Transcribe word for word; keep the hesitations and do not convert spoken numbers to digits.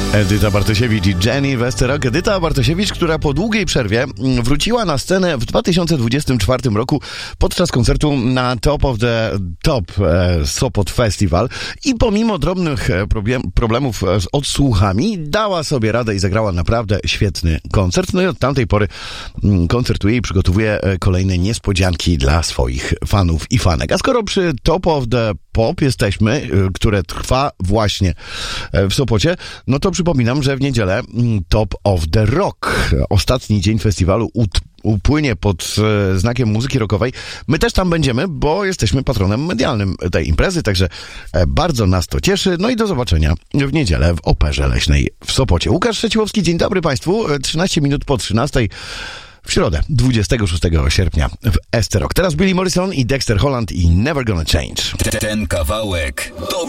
Edyta Bartosiewicz i Jenny w S C Rock. Edyta Bartosiewicz, która po długiej przerwie wróciła na scenę w dwa tysiące dwudziestym czwartym roku podczas koncertu na Top of the Top e, Sopot Festival i pomimo drobnych e, problem, problemów z odsłuchami dała sobie radę i zagrała naprawdę świetny koncert. No i od tamtej pory m, koncertuje i przygotowuje e, kolejne niespodzianki dla swoich fanów i fanek. A skoro przy Top of the Pop jesteśmy, e, które trwa właśnie e, w Sopocie, no to przypominam, że w niedzielę Top of the Rock, ostatni dzień festiwalu, ut- upłynie pod e, znakiem muzyki rockowej. My też tam będziemy, bo jesteśmy patronem medialnym tej imprezy, także e, bardzo nas to cieszy. No i do zobaczenia w niedzielę w Operze Leśnej w Sopocie. Łukasz Szczeciłowski, dzień dobry Państwu. trzynaście minut po trzynastej w środę, dwudziestego szóstego sierpnia w S C Rock. Teraz Billy Morrison i Dexter Holland i Never Gonna Change. Ten kawałek to